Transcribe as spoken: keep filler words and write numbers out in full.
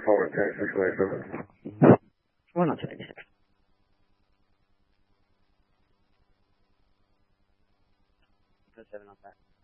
forward ten six away from it. One on twenty-six. Put seven on that.